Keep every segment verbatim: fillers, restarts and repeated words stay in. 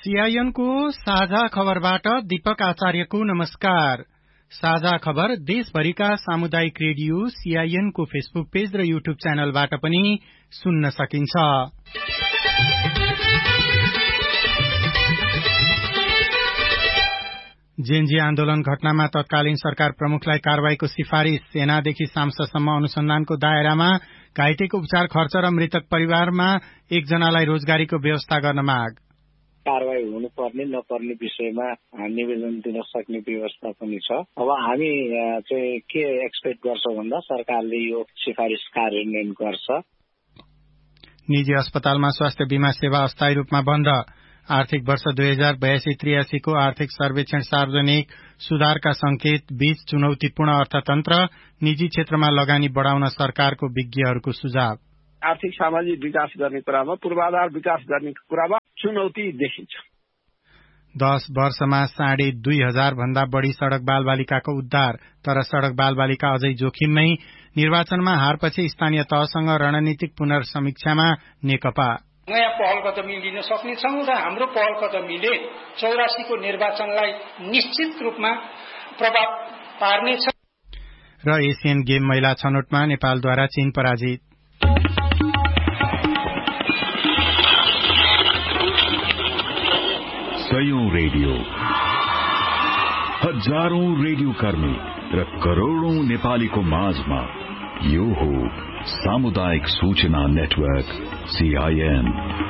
CIN को साझा खबरबाट दीपक आचार्यको नमस्कार। साझा खबर देशभरिका सामुदायिक रेडियो सीआईएन को फेसबुक पेज र युट्युब च्यानलबाट पनि सुन्न सकिन्छ। जेएनजी आन्दोलन घटनामा तत्कालीन सरकार प्रमुखलाई कारवाहीको सिफारिश, सेनादेखि सांसदसम्म अनुसन्धानको दायरामा घाइतेको उपचार खर्च र मृतक परिवारमा एकजनालाई रोजगारीको व्यवस्था गर्न माग। कारवाही हुनुपर्ने नपर्ने विषयमा निवेदन दिन सक्ने व्यवस्था पनि छ। अब हामी चाहिँ के एक्सपेक्ट गर्छौं भन्दा सरकारले यो सिफारिश कार्यान्वयन गर्छ। निजी अस्पतालमा स्वास्थ्य बीमा सेवा अस्थायी रूपमा बन्द। आर्थिक वर्ष दुई हजार बयासी त्रियासी को आर्थिक सर्वेक्षण सार्वजनिक सुधारका संकेत बीच चुनौतीपूर्ण अर्थतन्त्र, निजी क्षेत्रमा लगानी बढ़ाउन सरकारको विज्ञहरूको सुझाव। आर्थिक सामाजिक विकास गर्ने कुरामा, पूर्वाधार विकास गर्ने कुरामा चुनौती देखिन्छ। दस वर्षमा साढे दुई हजार भन्दा बढ़ी सड़क बालबालिकाको उद्धार, तर सड़क बालबालिका अझै जोखिममै। निर्वाचनमा हारपछि स्थानीय तहसँग रणनीतिक पुनर्समीक्षामा नेकपा। नयाँ पहल कदमी लिन सक्नेछौं र हाम्रो पहल कदमीले चौरासीको निर्वाचनलाई निश्चित रूपमा प्रभाव पार्नेछ। र एसियन गेम महिला छनौटमा नेपालद्वारा चीन पराजित। सयौं रेडियो, हजारौं रेडियो कर्मी र करोड़ौं नेपालीको माझमा यो हो सामुदायिक सूचना नेटवर्क सीआईएन।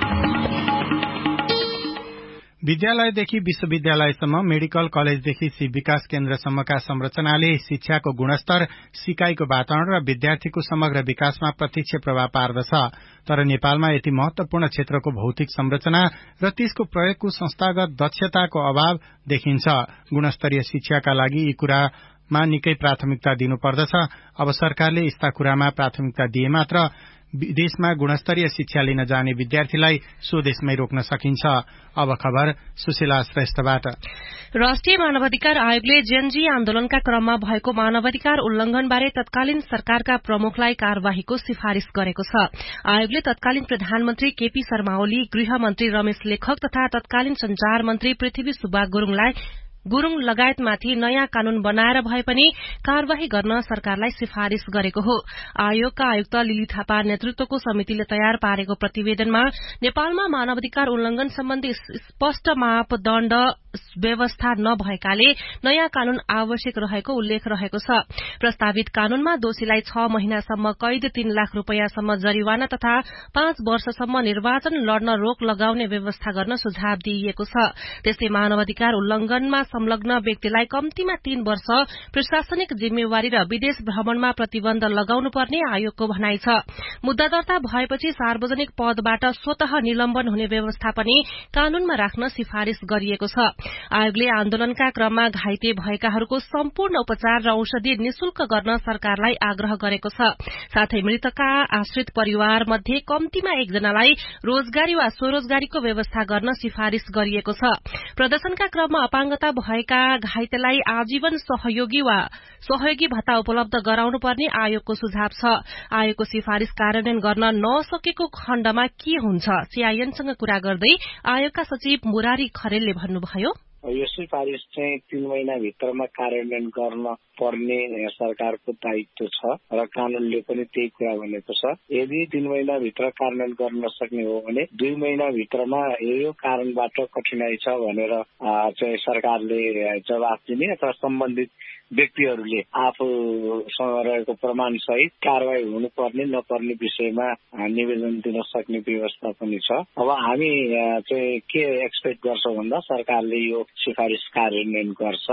विद्यालयदेखि विश्वविद्यालयसम्म, मेडिकल कलेजदेखि शिव विकास केन्द्रसम्मका संरचनाले शिक्षाको गुणस्तर, सिकाइको वातावरण र विद्यार्थीको समग्र विकासमा प्रत्यक्ष प्रभाव पार्दछ। तर नेपालमा यति महत्वपूर्ण क्षेत्रको भौतिक संरचना र त्यसको प्रयोगको संस्थागत दक्षताको अभाव देखिन्छ। गुणस्तरीय शिक्षाका लागि यी कुरामा निकै प्राथमिकता दिनुपर्दछ। अब सरकारले यस्ता कुरामा प्राथमिकता दिए मात्र विदेशमा गुणस्तरीय शिक्षा लिन जाने विद्यार्थीलाई स्वदेशमै रोक्न सकिन्छ। अब खबर सुशीला श्रेष्ठबाट। राष्ट्रिय मानवाधिकार आयोगले जेएनजी आन्दोलनका क्रममा भएको मानवाधिकार उल्लंघनबारे तत्कालीन सरकारका प्रमुखलाई कार्यवाहीको सिफारिश गरेको छ। आयोगले तत्कालीन प्रधानमन्त्री केपी शर्मा ओली, गृहमन्त्री रमेश लेखक तथा तत्कालीन संचार मन्त्री पृथ्वी सुब्बा गुरूङलाई गुरूङ लगायतमाथि नयाँ कानून बनाएर भए पनि कार्यवाही गर्न सरकारलाई सिफारिश गरेको हो। आयोगका आयुक्त लिली थापा नेतृत्वको समितिले तयार पारेको प्रतिवेदनमा नेपालमा मानवाधिकार उल्लंघन सम्बन्धी स्पष्ट मापदण्ड व्यवस्था नभएकाले नयाँ कानून आवश्यक रहेको उल्लेख रहेको छ। प्रस्तावित कानूनमा दोषीलाई छ महिनासम्म कैद, तीन लाख रूपियाँसम्म जरिवाना तथा पाँच वर्षसम्म निर्वाचन लड्न रोक लगाउने व्यवस्था गर्न सुझाव दिइएको छ। त्यस्तै मानवाधिकार उल्लंघनमा संलग्न व्यक्तिलाई कम्तीमा तीन वर्ष प्रशासनिक जिम्मेवारी र विदेश भ्रमणमा प्रतिबन्ध लगाउनुपर्ने आयोगको भनाइ छ। मुद्दा दर्ता भएपछि सार्वजनिक पदबाट स्वतः निलम्बन हुने व्यवस्था पनि कानूनमा राख्न सिफारिश गरिएको छ। आयोगले आन्दोलनका क्रममा घाइते भएकाहरूको सम्पूर्ण उपचार र औषधि निशुल्क गर्न सरकारलाई आग्रह गरेको छ। साथै मृतकका आश्रित परिवार मध्ये कम्तीमा एकजनालाई रोजगारी वा स्वरोजगारीको व्यवस्था गर्न सिफारिश गरिएको छ। प्रदर्शनका क्रममा अपाङ्गता भएका घाइतेलाई आजीवन सहयोगी वा सहयोगी भत्ता उपलब्ध गराउनुपर्ने आयोगको सुझाव छ। आयोगको सिफारिश कार्यान्वयन गर्न नसकेको खण्डमा के हुन्छ? सीआईएनसँग कुरा गर्दै आयोगका सचिव मुरारी खरेलले भन्नुभयो, यो सिफारिश चाहिँ तीन महिना भित्रमा कार्यान्वयन गर्न पर्ने सरकारको दायित्व छ र कानूनले पनि त्यही कुरा भनेको छ। यदि तीन महिना भित्र कार्यान्वयन गर्न नसक्ने हो भने दुई महिना भित्रमा यो कारणबाट कठिनाई छ भनेर चाहिँ सरकारले जवाफ दिने अथवा सम्बन्धित व्यक्तिहरूले आफूसँग रहेको प्रमाण सहित कारवाही हुनुपर्ने नपर्ने विषयमा निवेदन दिन सक्ने व्यवस्था पनि छ। अब हामी चाहिँ के एक्सपेक्ट गर्छौं भन्दा सरकारले यो सिफारिश कार्यान्वयन गर्छ।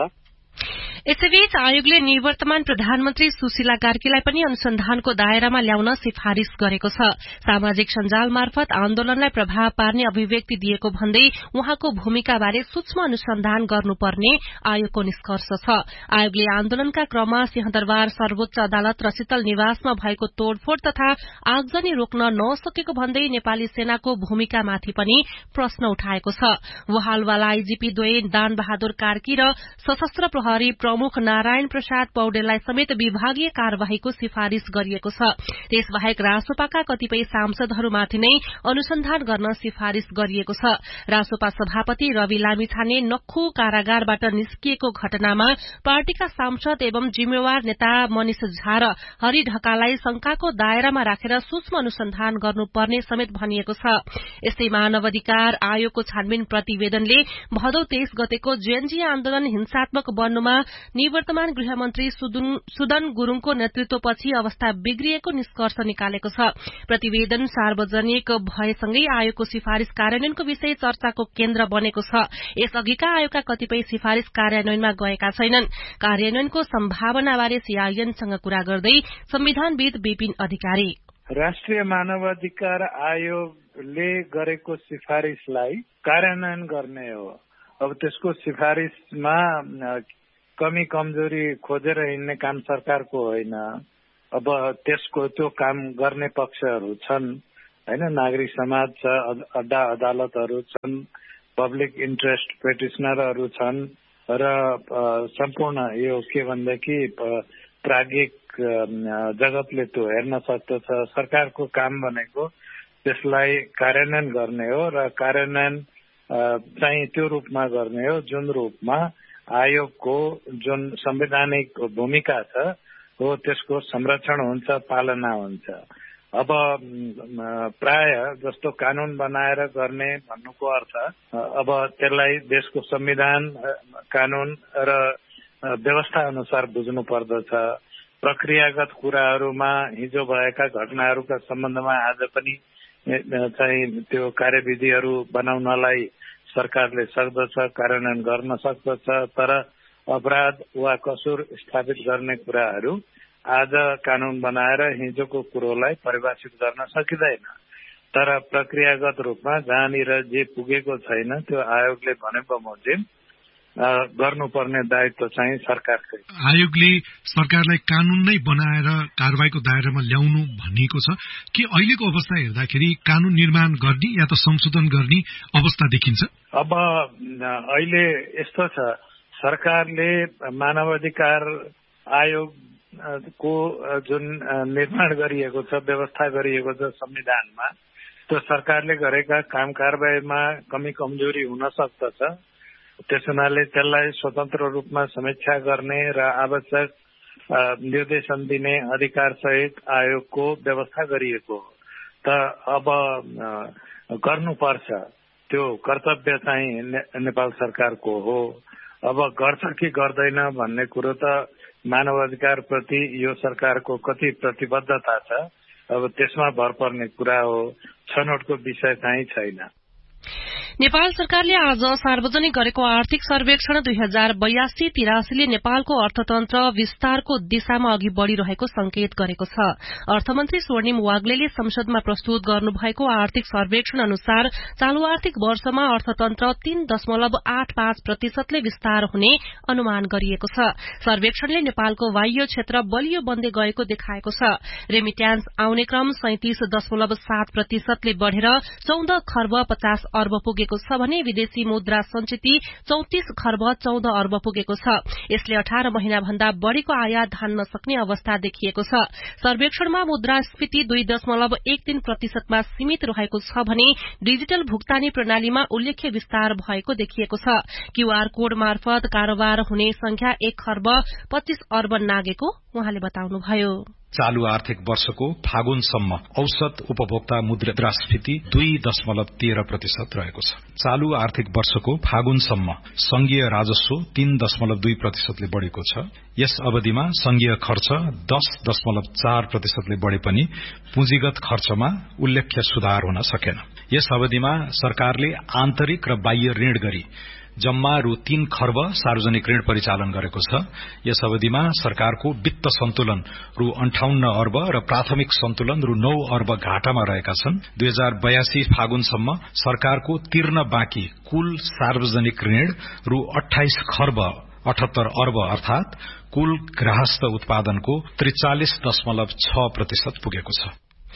यसैबीच आयोगले निवर्तमान प्रधानमन्त्री सुशीला कार्कीलाई पनि अनुसन्धानको दायरामा ल्याउन सिफारिश गरेको छ। सामाजिक सञ्जाल मार्फत आन्दोलनलाई प्रभाव पार्ने अभिव्यक्ति दिएको भन्दै उहाँको भूमिकाबारे सूक्ष्म अनुसन्धान गर्नुपर्ने आयोगको निष्कर्ष छ। आयोगले आन्दोलनका क्रममा सिंहदरबार सर्वोच्च अदालत र शीतल निवासमा भएको तोड़फोड़ तथा आगजनी रोक्न नसकेको भन्दै नेपाली सेनाको भूमिकामाथि पनि प्रश्न उठाएको छ। वहालवाला आईजीपी द्वय दान बहादुर कार्की र सशस्त्र प्रहरी प्रमुख नारायण प्रसाद पौडेललाई समेत विभागीय कार्यवाहीको सिफारिश गरिएको छ। त्यसबाहेक रासोपाका कतिपय सांसदहरूमाथि नै अनुसन्धान गर्न सिफारिश गरिएको छ। रासोपा सभापति रवि लामिछाने नक्खु कारागारबाट निस्किएको घटनामा पार्टीका सांसद एवं जिम्मेवार नेता मनिष झा र हरि ढकाललाई शंकाको दायरामा राखेर सूक्ष्म अनुसन्धान गर्नुपर्ने समेत भनिएको छ। यस्तै मानव अधिकार आयोगको छानबिन प्रतिवेदनले भदौ तेइस गतेको जेएनजी आन्दोलन हिंसात्मक बन्नुमा निवर्तमान गृहमन्त्री सुदन गुरूङको नेतृत्वपछि अवस्था बिग्रिएको निष्कर्ष निकालेको छ। प्रतिवेदन सार्वजनिक भएसँगै आयोगको सिफारिश कार्यान्वयनको विषय चर्चाको केन्द्र बनेको छ। यसअघिका आयोगका कतिपय सिफारिश कार्यान्वयनमा गएका छैनन्। कार्यान्वयनको सम्भावनाबारे सीआईएनसँग कुरा गर्दै संविधानविद विपिन अधिकारी, राष्ट्रिय मानवाधिकार आयोगले गरेको सिफारिशलाई कार्यान्वयन गर्ने हो। अब त्यसको सिफारिशमा कमी कमजोरी खोजेर हिँड्ने काम सरकारको होइन। अब त्यसको त्यो काम गर्ने पक्षहरू छन् होइन, नागरिक समाज छ, अड्डा अदालतहरू छन्, पब्लिक इन्ट्रेस्ट पेटिसनरहरू छन् र सम्पूर्ण यो के भन्दाखेरि प्राज्ञिक जगतले त्यो हेर्न सक्दछ। सरकारको काम भनेको त्यसलाई कार्यान्वयन गर्ने हो र कार्यान्वयन चाहिँ त्यो रूपमा गर्ने हो जुन रूपमा आयोगको जुन संवैधानिक भूमिका छ हो त्यसको संरक्षण हुन्छ, पालना हुन्छ। अब प्राय जस्तो कानून बनाएर गर्ने भन्नुको अर्थ अब त्यसलाई देशको संविधान, कानून र व्यवस्था अनुसार बुझ्नु पर्दछ। प्रक्रियागत कुराहरूमा हिजो भएका घटनाहरूका सम्बन्धमा आज पनि चाहिँ त्यो कार्यविधिहरू बनाउनलाई सरकारले सक्दछ, कार्यान्वयन गर्न सक्दछ। तर अपराध वा कसुर स्थापित गर्ने कुराहरू आज कानून बनाएर हिजोको कुरोलाई परिभाषित गर्न सकिँदैन। तर प्रक्रियागत रूपमा जहाँनिर जे पुगेको छैन त्यो आयोगले भने बमोजिम गर्नुपर्ने दायित्व चाहिँ सरकारको। आयोगले सरकारलाई कानून नै बनाएर कारबाहीको दायरामा ल्याउनु भनिएको छ कि अहिलेको अवस्था हेर्दाखेरि कानून निर्माण गर्ने या त संशोधन गर्ने अवस्था देखिन्छ? अब अहिले यस्तो छ, सरकारले मानवाधिकार आयोगको जुन निर्माण गरिएको छ, व्यवस्था गरिएको छ संविधानमा, त्यो सरकारले गरेका काम कारबाहीमा कमी कमजोरी हुन सक्दछ। त्यस हुनाले त्यसलाई स्वतन्त्र रूपमा समीक्षा गर्ने र आवश्यक निर्देशन दिने अधिकार सहित आयोगको व्यवस्था गरिएको हो। त अब गर्नुपर्छ, त्यो कर्तव्य चाहिँ नेपाल सरकारको हो। अब गर्छ कि गर्दैन भन्ने कुरो त मानवाधिकार प्रति यो सरकारको कति प्रतिबद्धता छ अब त्यसमा भर पर्ने कुरा हो, छनौटको विषय चाहिँ छैन। नेपाल सरकारले आज सार्वजनिक गरेको आर्थिक सर्वेक्षण दुई हजार बयासी तिरासीले नेपालको अर्थतन्त्र विस्तारको दिशामा अघि बढ़िरहेको संकेत गरेको छ। अर्थमन्त्री स्वर्णिम वाग्लेले संसदमा प्रस्तुत गर्नुभएको आर्थिक सर्वेक्षण अनुसार चालू आर्थिक वर्षमा अर्थतन्त्र तीन दशमलव आठ पाँच प्रतिशतले विस्तार हुने अनुमान गरिएको छ। सर्वेक्षणले नेपालको बाह्य क्षेत्र बलियो बन्दै गएको देखाएको छ। रेमिट्यान्स आउने क्रम सैंतिस दशमलव सात प्रतिशतले बढ़ेर चौध खर्ब पचास अर्ब पुगेको छ भने विदेशी मुद्रा संचिति चौतिस खर्ब चौध अर्ब पुगेको छ। यसले अठार महिना भन्दा बढ़ीको आयात धान्न सक्ने अवस्था देखिएको छ। सर्वेक्षणमा मुद्रास्फीति दुई दशमलव एक तीन प्रतिशतमा सीमित रहेको छ भने डिजिटल भुक्तानी प्रणालीमा उल्लेख्य विस्तार भएको देखिएको छ। क्यूआर कोड मार्फत कारोबार हुने संख्या एक खर्ब पच्चीस अर्ब नागेको उहाँले बताउनुभयो। चालू आर्थिक वर्षको फागुनसम्म औसत उपभोक्ता मुद्रास्फीति दुई दशमलव तेह्र प्रतिशत रहेको छ। चालू आर्थिक वर्षको फागुनसम्म संघीय राजस्व तीन दशमलव दुई प्रतिशतले बढ़ेको छ। यस अवधिमा संघीय खर्च दश दशमलव चार प्रतिशतले बढ़े पनि पुँजीगत खर्चमा उल्लेख्य सुधार हुन सकेन। यस अवधिमा सरकारले आन्तरिक र बाह्य ऋण गरी जम्मा रु तीन खर्ब सार्वजनिक ऋण परिचालन गरेको छ। यस अवधिमा सरकारको वित्त सन्तुलन रु अन्ठाउन्न अर्ब र प्राथमिक सन्तुलन रु नौ अर्ब घाटामा रहेका छन्। दुई हजार बयासी फागुनसम्म सरकारको तिर्न बाँकी कुल सार्वजनिक ऋण रु अठाइस खर्ब अठहत्तर अर्ब अर्थात कुल गृहस्थ उत्पादनको त्रिचालिस दशमलव छ प्रतिशत पुगेको छ।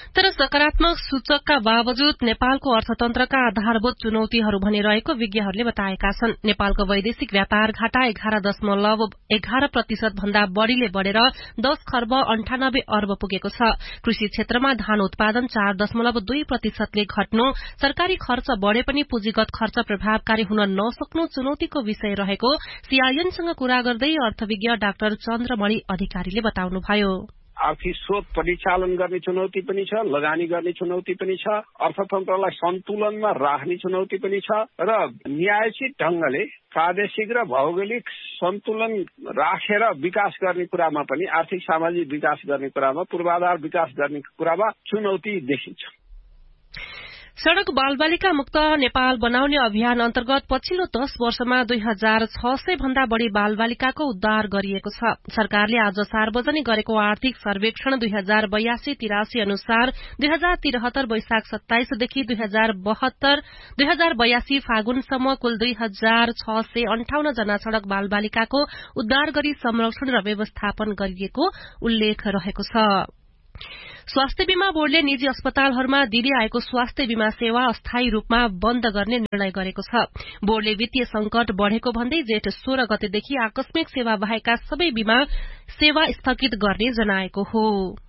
तर सकारात्मक सूचकका बावजुद नेपालको अर्थतन्त्रका आधारभूत चुनौतीहरू भने रहेको विज्ञहरूले बताएका छन्। नेपालको वैदेशिक व्यापार घाटा एघार दशमलव एघार प्रतिशत भन्दा बढ़ीले बढ़ेर दस खर्ब अन्ठानब्बे अर्ब पुगेको छ। कृषि क्षेत्रमा धान उत्पादन चार दशमलव दुई प्रतिशतले घट्नु, सरकारी खर्च बढ़े पनि पुँजीगत खर्च प्रभावकारी हुन नसक्नु चुनौतीको विषय रहेको सीआईएनसँग कुरा गर्दै अर्थविज्ञ डाक्टर चन्द्रमणि अधिकारीले बताउनुभयो। आर्थिक स्रोत परिचालन गर्ने चुनौती पनि छ, लगानी गर्ने चुनौती पनि छ, अर्थतन्त्रलाई सन्तुलनमा राख्ने चुनौती पनि छ र न्यायोचित ढंगले प्रादेशिक र भौगोलिक सन्तुलन राखेर विकास गर्ने कुरामा पनि आर्थिक सामाजिक विकास गर्ने कुरामा पूर्वाधार विकास गर्ने कुरामा चुनौती देखिन्छ। सड़क बालबालिका मुक्त नेपाल बनाउने अभियान अन्तर्गत पछिल्लो दस वर्षमा दुई हजार छ सय भन्दा बढ़ी बालबालिकाको उद्धार गरिएको छ। सरकारले आज सार्वजनिक गरेको आर्थिक सर्वेक्षण दुई हजार बयासी तिरासी अनुसार दुई हजार तिरहत्तर वैशाख सत्ताइसदेखि दुई हजार बहत्तर दुई हजार बयासी फागुनसम्म कुल दुई हजार छ सय अन्ठाउन्न जना सड़क बालबालिकाको उद्धार गरी संरक्षण र व्यवस्थापन गरिएको उल्लेख रहेको छ। स्वास्थ्य बीमा बोर्डले निजी अस्पतालहरूमा दिँदै आएको स्वास्थ्य बीमा सेवा अस्थायी रूपमा बन्द गर्ने निर्णय गरेको छ। बोर्डले वित्तीय संकट बढ़ेको भन्दै जेठ सोह्र गतेदेखि आकस्मिक सेवा बाहेकका सबै बीमा सेवा स्थगित गर्ने जनाएको हो।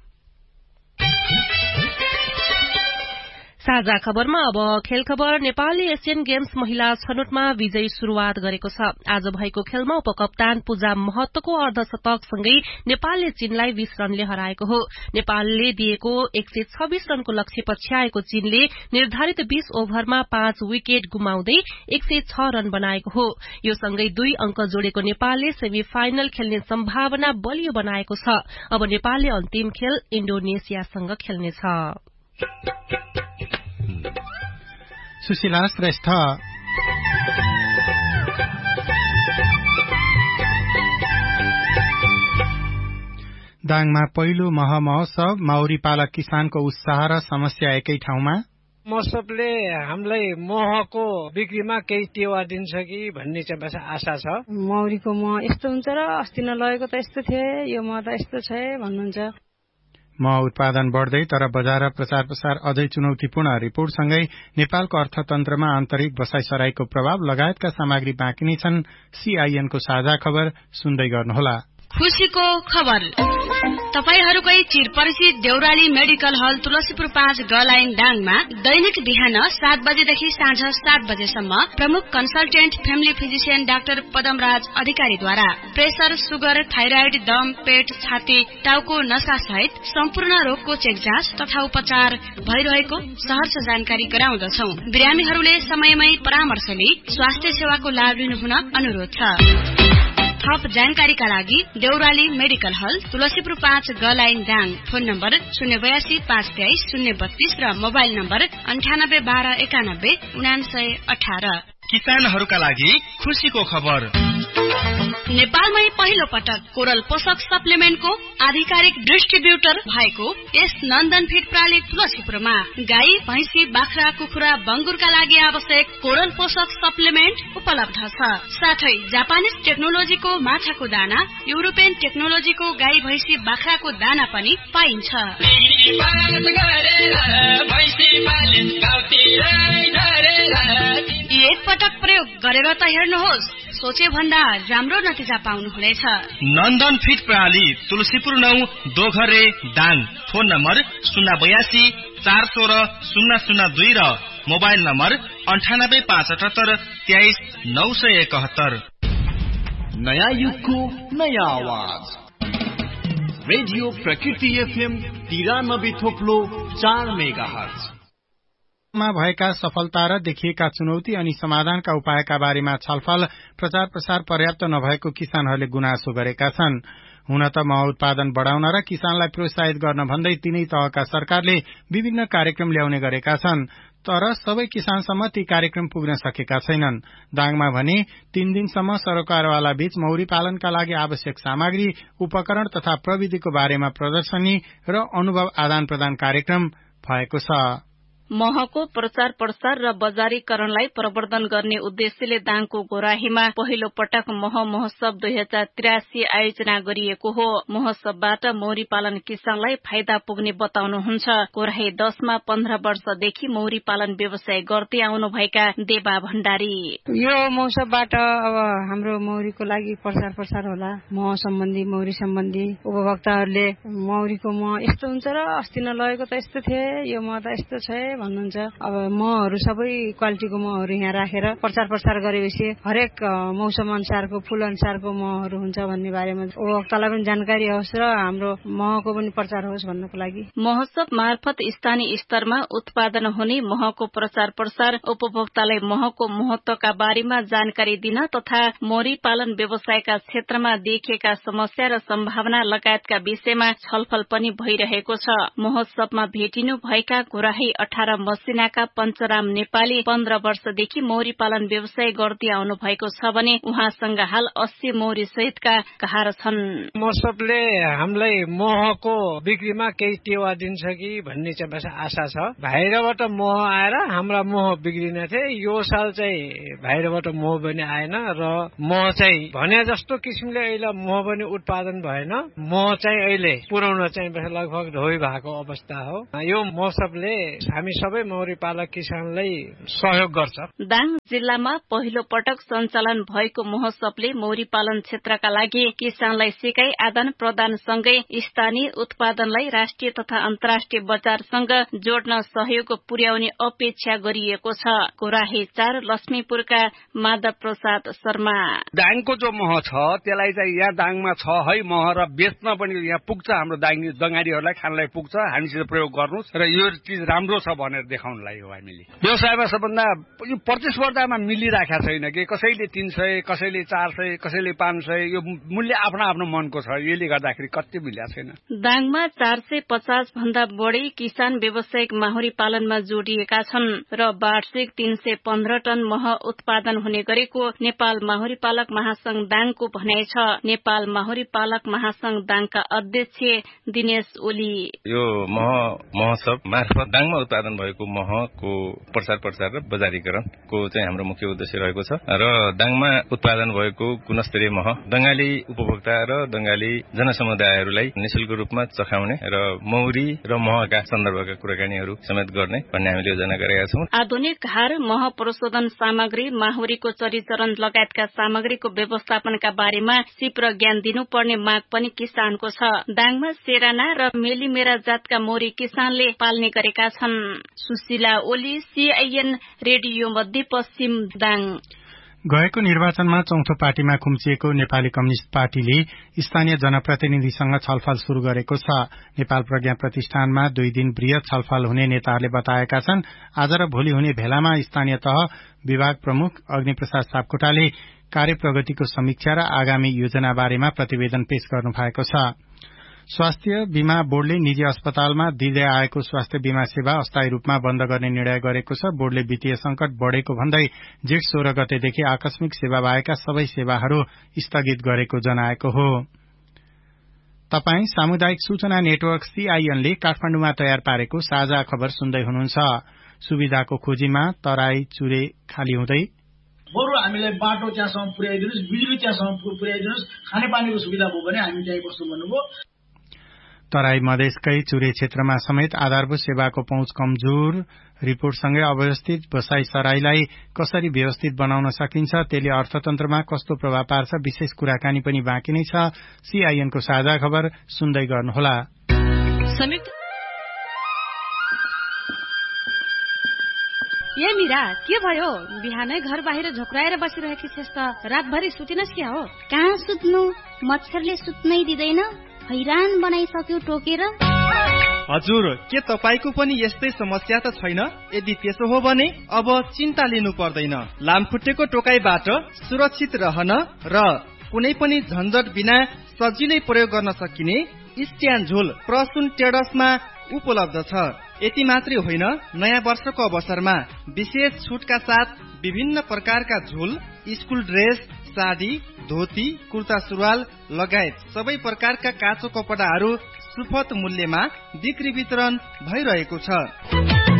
साझा खबरमा अब खेल खबर। नेपालले एशियन गेम्स महिला छनौटमा विजयी शुरूआत गरेको छ। आज भएको खेलमा उपकप्तान पूजा महतोको अर्धशतकसँगै नेपालले चीनलाई बीस रनले हराएको हो। नेपालले दिएको एक सय छब्बीस रनको लक्ष्य पछ्याएको चीनले निर्धारित बीस ओभरमा पाँच विकेट गुमाउँदै एक सय छ रन बनाएको हो। यो सँगै दुई अंक जोडेको नेपालले सेमी फाइनल खेल्ने सम्भावना बलियो बनाएको छ। अब नेपालले अन्तिम खेल इण्डोनेसियासँग खेल्नेछ। सुशीला श्रेष्ठ। दाङमा पहिलो मह महोत्सव, माउरी पालक किसानको उत्साह र समस्या एकै ठाउँमा। महोत्सवले हामीलाई महको बिक्रीमा केही टेवा दिन्छ कि भन्ने चाहिँ आशा छ। मौरीको मह यस्तो हुन्छ र अस्ति नलगेको त यस्तो थिए, यो मह त यस्तो छ भन्नुहुन्छ। मह उत्पादन बढ़दै तर बजार र प्रचार प्रसार अझै चुनौतीपूर्ण। रिपोर्टसँगै नेपालको अर्थतन्त्रमा आन्तरिक बसाइसराईको प्रभाव लगायतका सामग्री बाँकी नै छन्। सीआईएनको साझा खबर सुन्दै गर्नुहोला। खुशीको खबर। तपाईहरूकै चिरपरिचित देउराली मेडिकल हल तुलसीपुर पाँच ग लाइन दाङमा दैनिक बिहान सात बजेदेखि साँझ सात बजेसम्म प्रमुख consultant family physician doctor Padamraj अधिकारीद्वारा प्रेसर, सुगर, थाइराइड, दम, पेट, छाती, टाउको नसा सहित सम्पूर्ण रोगको चेक जाँच तथा उपचार भइरहेको सहर्ष जानकारी गराउँदछौ। बिरामीहरूले समयमै परामर्श लिई स्वास्थ्य सेवाको लाभ लिनुहुन अनुरोध छ। थप जानकारीका लागि देउराली मेडिकल हल तुलसीपुर पाँच ग लाइन दाङ। फोन नम्बर शून्य बयासी पाँच तेइस शून्य बत्तीस र मोबाइल नम्बर अन्ठानब्बे बाह्र एकानब्बे उनासय अठार। किसानहरूका लागि खुशीको खबर। नेपालमै पहिलो पटक कोरल पोषक सप्लिमेन्टको आधिकारिक डिस्ट्रिब्युटर भएको यस नन्दन फिड प्राली तुलसीपुरमा गाई, भैंसी, बाख्रा, कुखुरा, बंगुरका लागि आवश्यक कोरल पोषक सप्लिमेन्ट उपलब्ध छ। साथै जापानिज टेक्नोलोजीको माछाको दाना, युरोपियन टेक्नोलोजीको गाई, भैंसी, बाख्राको दाना पनि पाइन्छ। एक पटक प्रयोग गरेर त हेर्नुहोस्, सोचे भन्दा राम्रो नतिजा पाउनुहुनेछ। नन्दन फिड प्रणाली तुलसीपुर नौ दोघरे दाङ। फोन नम्बर शून्य बयासी चार सोह्र शून्य शून्य दुई र मोबाइल नम्बर अन्ठानब्बे पाँच अठहत्तर तेइस नौ सय एकहत्तर। नयाँ युगको नयाँ आवाज रेडियो प्रकृति एफएम तिरानब्बे थोप्लो चार मेगा हर्ज मा भएका सफलता र देखिएका चुनौती अनि समाधानका उपायका बारेमा छलफल, प्रचार प्रसार पर्याप्त नभएको किसानहरूले गुनासो गरेका छन्। हुन त मह उत्पादन बढ़ाउन र किसानलाई प्रोत्साहित गर्न भन्दै तीनै तहका सरकारले विभिन्न कार्यक्रम ल्याउने गरेका छन्, तर सबै किसानसम्म ती कार्यक्रम पुग्न सकेका छैनन्। दाङमा भने तीन दिनसम्म सरोकारवाला बीच मौरी पालनका लागि आवश्यक सामग्री, उपकरण तथा प्रविधिको बारेमा प्रदर्शनी र अनुभव आदान प्रदान कार्यक्रम भएको छ। महको प्रचार प्रसार र बजारीकरणलाई प्रवर्धन गर्ने उद्देश्यले दाङको गोराहीमा पहिलो पटक मह महोत्सव दुई हजार त्रियासी आयोजना गरिएको हो। महोत्सवबाट मौरी पालन किसानलाई फाइदा पुग्ने बताउनुहुन्छ गोराही दशमा पन्ध्र वर्षदेखि मौरी पालन व्यवसाय गर्दै आउनुभएका देवा भण्डारी। यो महोत्सवबाट अब हाम्रो मौरीको लागि प्रचार प्रसार होला। मह सम्बन्धी मौरी सम्बन्धी उपभोक्ताहरूले मौरीको मह यस्तो हुन्छ र अस्ति नलगेको त यस्तो थिए, यो मह त यस्तो छ भन्नुहुन्छ। अब महहरू सबै क्वालिटीको महहरू यहाँ राखेर प्रचार प्रसार गरेपछि हरेक मौसम अनुसारको फूल अनुसारको महहरू हुन्छ भन्ने बारेमा उपभोक्तालाई पनि जानकारी होस् र हाम्रो महको पनि प्रचार होस् भन्नको लागि महोत्सव मार्फत स्थानीय स्तरमा उत्पादन हुने महको प्रचार प्रसार, उपभोक्तालाई महको महत्वका बारेमा जानकारी दिन तथा मौरी पालन व्यवसायका क्षेत्रमा देखिएका समस्या र सम्भावना लगायतका विषयमा छलफल पनि भइरहेको छ। महोत्सवमा भेटिनु भएका गोराही अठार मसिनाका पञ्चराम नेपाली पन्ध्र वर्षदेखि मौरी पालन व्यवसाय गर्दै आउनु भएको छ भने उहाँसँग हाल अस्सी मौरी सहितका कहार छन्। महोत्सवले हामीलाई महको बिक्रीमा केही टेवा दिन्छ कि भन्ने चाहिँ आशा छ। बाहिरबाट मह आएर हाम्रा मह बिग्रिने थिए, यो साल चाहिँ बाहिरबाट मह पनि आएन र मह चाहिँ भने जस्तो किसिमले अहिले मह पनि उत्पादन भएन। मह चाहिँ अहिले पुर्याउन चाहिँ लगभग ढोइ भएको अवस्था हो। यो महोत्सवले हामी सबै मौरी पालक किसानलाई सहयोग गर्छ। दाङ जिल्लामा पहिलो पटक सञ्चालन भएको महोत्सवले मौरी पालन क्षेत्रका लागि किसानलाई सिकाइ आदान प्रदान सँगै स्थानीय उत्पादनलाई राष्ट्रिय तथा अन्तर्राष्ट्रिय बजारसँग जोड्न सहयोग पुर्याउने अपेक्षा गरिएको छ। गोराही चार लक्ष्मीपुरका माधव प्रसाद शर्मा। दाङको जो मह छ त्यसलाई चाहिँ यहाँ दाङमा छ है मह र बेच्न पनि यहाँ पुग्छ, हाम्रो दाङ दङ्गारीहरूलाई खानलाई पुग्छ। हामीसित प्रयोग गर्नुहोस् र यो चिज राम्रो छ भनेर देखाउनलाई हो। हामीले व्यवसायमा सबभन्दा यो प्रतिस्पर्धामा मिलिराखेका छैन कि कसैले तीन सय कसैले चार सय कसैले पाँच सय यो मूल्य आफ्नो आफ्नो मनको छ। यसले गर्दाखेरि कति मिलेको छैन। दाङमा चार सय पचास भन्दा बढी किसान व्यावसायिक माहुरी पालनमा जोडिएका छन् र वार्षिक तीन सय पन्ध्र टन मह उत्पादन हुने गरेको नेपाल माहुरी पालक महासंघ दाङको भनाइ छ। नेपाल माहुरी पालक महासंघ दाङका अध्यक्ष दिनेश ओली। यो मह महोत्सव मार्फत दाङमा उत्पादन भएको महको प्रचार प्रसार र बजारीकरणको चाहिँ हाम्रो मुख्य उद्देश्य रहेको छ र दाङमा उत्पादन भएको गुणस्तरीय मह दंगाली उपभोक्ता र दंगाली जनसमुदायहरूलाई निशुल्क रूपमा चखाउने र मौरी र महका सन्दर्भका कुराकानीहरू समेत गर्ने भन्ने हामीले योजना गरेका छौं। आधुनिक हार, मह प्रशोधन सामग्री, माहुरीको चरीचरण लगायतका सामग्रीको व्यवस्थापनका बारेमा सिप र ज्ञान दिनुपर्ने माग पनि किसानको छ। दाङमा सेराना र मेलीमेरा जातका मौरी किसानले पाल्ने गरेका छन्। सुशीला ओली, सीआईएन रेडियो मध्यपश्चिम दाङ। गएको निर्वाचनमा चौथो पार्टीमा खुम्चिएको नेपाली कम्युनिष्ट पार्टीले स्थानीय जनप्रतिनिधिसँग छलफल शुरू गरेको छ। नेपाल प्रज्ञा प्रतिष्ठानमा दुई दिन वृहत छलफल हुने नेताहरूले बताएका छन्। आज र भोलि हुने भेलामा स्थानीय तह विभाग प्रमुख अग्निप्रसाद सापकोटाले कार्य प्रगतिको समीक्षा र आगामी योजना बारेमा प्रतिवेदन पेश गर्नु भएको छ। स्वास्थ्य बीमा बोर्डले निजी अस्पतालमा दिँदै आएको स्वास्थ्य बीमा सेवा अस्थायी रूपमा बन्द गर्ने निर्णय गरेको छ। बोर्डले वित्तीय संकट बढ़ेको भन्दै जेठ सोह्र गतेदेखि आकस्मिक सेवा बाहेकका सबै सेवाहरू स्थगित गरेको जनाएको हो। तपाई सामुदायिक सूचना नेटवर्क सीआईएनले काठमाडौँमा तयार पारेको साझा खबर सुन्दै हुनुहुन्छ। सुविधाको खोजीमा तराई चुरे खाली हुँदै बरु हामीलाई बाटो त्यहाँसम्म पुर्याइदिनुहोस्, बिजुली त्यहाँसम्म पुर्याइदिनुहोस्, खानेपानीको सुविधा भयो भने हामी त्यहीँ बस्छौँ भन्नुभयो। तराई मधेसकै चुरे क्षेत्रमा समेत आधारभूत सेवाको पहुँच कमजोर। रिपोर्टसँगै अव्यवस्थित बसाई सराईलाई कसरी व्यवस्थित बनाउन सकिन्छ, त्यसले अर्थतन्त्रमा कस्तो प्रभाव पार्छ, विशेष कुराकानी पनि बाँकी नै छ। सीआईएनको साझा खबर सुन्दै गर्नुहोला। ए मिरा, के भयो? बिहानै घर बाहिर झोक्राएर बसिरहेकी छेस् त, रातभरि सुतिनस् क्या हो? कहाँ सुत्नु, मच्छरले सुत्नै दिँदैन, हैरान बनाइसक्यो टोकेर। हजुर, के तपाईको पनि यस्तै समस्या त छैन? यदि त्यसो हो भने अब चिन्ता लिनु पर्दैन। लामखुट्टेको टोकाइबाट सुरक्षित रहन र कुनै पनि झन्झट बिना सजिलै प्रयोग गर्न सकिने स्ट्यान्ड झोल प्रसुन ट्रेडर्समा उपलब्ध छ। यति मात्रै होइन, नयाँ वर्षको अवसरमा विशेष छुटका साथ विभिन्न प्रकारका झोल, स्कुल ड्रेस, साडी, धोती, कुर्ता सुरुवाल लगायत सबै प्रकारका काँचो कपडाहरू सुपथ मूल्यमा बिक्री वितरण भइरहेको छ।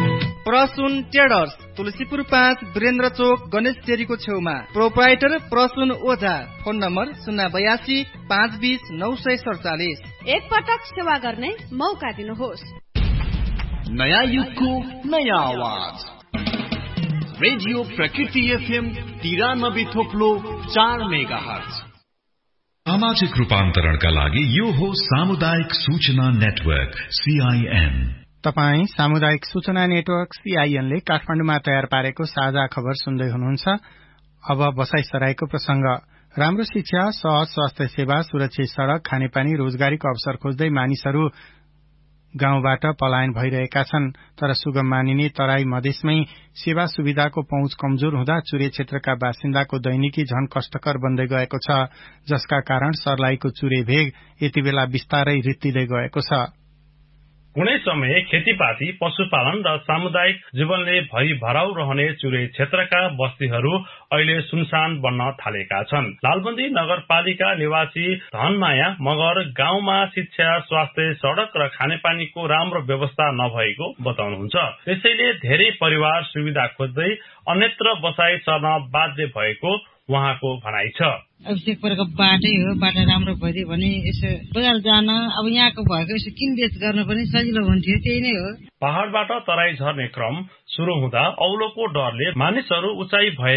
प्रसुन ट्रेडर्स तुलसीपुर पाँच वीरेन्द्र चोक गणेश डेरीको छेउमा। प्रोप्राइटर प्रसुन ओझा। फोन नम्बर शून्य बयासी पाँच बीस नौ सय सडचालिस। एक पटक सेवा गर्ने मौका दिनुहोस्। नयाँ युगको नयाँ आवाज रेडियो प्रकृति एफएम तिरानब्बे थोप्लो चार मेगा हर्ज। सामाजिक रूपान्तरणका लागि यो हो सामुदायिक सूचना नेटवर्क सीआईएन। तपाई सामुदायिक सूचना नेटवर्क सीआईएन ले काठमाडौँमा तयार पारेको साझा खबर सुन्दै हुनुहुन्छ। अब बसाइसराईको प्रसंग। राम्रो शिक्षा, सहज स्वास्थ्य सेवा, सुरक्षित सड़क, खानेपानी, रोजगारीको अवसर खोज्दै मानिसहरू गाउँबाट पलायन भइरहेका छन्। तर सुगम मानिने तराई मधेसमै सेवा सुविधाको पहुँच कमजोर हुँदा चुरे क्षेत्रका बासिन्दाको दैनिकी झन कष्टकर बन्दै गएको छ, जसका कारण सर्लाहीको चुरे भेग यति बेला बिस्तारै रित्तिदै गएको छ। कुनै समय खेतीपाती, पशुपालन र सामुदायिक जीवनले भरिभराउ रहने चुरे क्षेत्रका बस्तीहरू अहिले सुनसान बन्न थालेका छन्। लालबन्दी नगरपालिका निवासी धनमाया मगर गाउँमा शिक्षा, स्वास्थ्य, सड़क र खानेपानीको राम्रो व्यवस्था नभएको बताउनुहुन्छ। त्यसैले धेरै परिवार सुविधा खोज्दै अन्यत्र बसाई सर्न बाध्य भएको उहाँको भनाइ छ। अब एक प्रकारको बाटै हो, बाटो राम्रो भइदियो भने यसो बजार जान, अब यहाँको भएको यसो किनबेच गर्न पनि सजिलो हुन्थ्यो, त्यही नै हो। पहाड़बाट तराई झर्ने क्रम शुरू हुँदा औलोको डरले मानिसहरू उचाइ भए